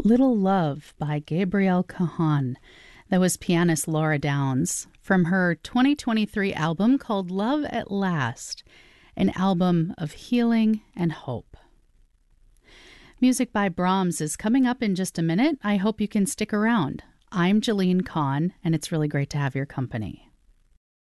Little Love by Gabrielle Cajon. That was pianist Laura Downs from her 2023 album called Love at Last, an album of healing and hope. Music by Brahms is coming up in just a minute. I hope you can stick around. I'm Jeline Kahn, and it's really great to have your company.